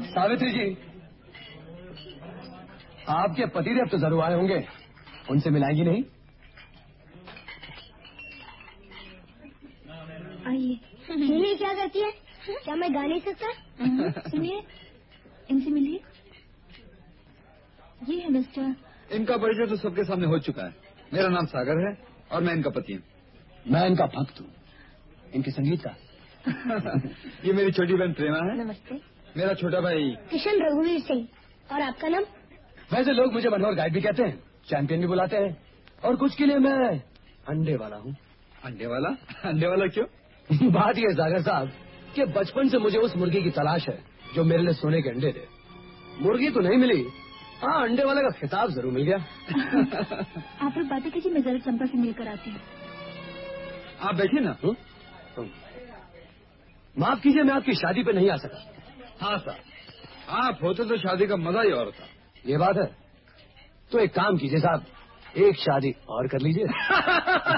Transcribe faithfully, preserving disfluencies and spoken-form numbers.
सावित्री जी, आपके पतिदेव तो जरूर आए होंगे, उनसे मिलाएंगी नहीं? आइए। सुनिए क्या कहती है? क्या मैं गा नहीं सकता? सुनिए, इनसे मिलिए। ये है मिस्टर। इनका परिचय तो सबके सामने हो चुका है। मेरा नाम सागर है और मैं इनका पति हूँ। मैं इनका भक्त हूँ, इनके संगीत का। ये मेरी छोटी बहन प्रेमा है। नमस्ते। मेरा छोटा भाई किशन रघुवीर सिंह। और आपका नाम? वैसे लोग मुझे मनोहर गाइड भी कहते हैं, चैंपियन भी बुलाते हैं, और कुछ के लिए मैं अंडे वाला हूँ। अंडे वाला? अंडे वाला क्यों? बात यह सागर साहब कि बचपन से मुझे उस मुर्गी की तलाश है जो मेरे लिए सोने के अंडे दे। मुर्गी तो नहीं मिली, हाँ अंडे वाले का खिताब जरूर मिल गया। आप लोग बातें कीजिए, मैं जरा चंपा से मिलकर आती हूँ। आप बैठिए ना। माफ कीजिए, मैं आपकी शादी पे नहीं आ सका। हाँ सर, आप होते तो शादी का मजा ही और था। ये बात है, तो एक काम कीजिए साहब, एक शादी और कर लीजिए।